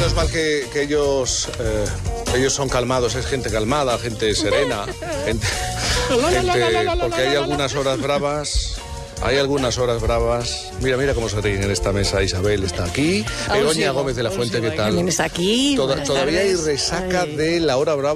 menos mal que ellos son calmados, es gente calmada, gente serena, gente, porque hay algunas horas bravas. Mira cómo se ríen en esta mesa. Isabel está aquí. Begoña Gómez de la Fuente, ¿qué tal? También está aquí. Todavía hay resaca de la hora brava.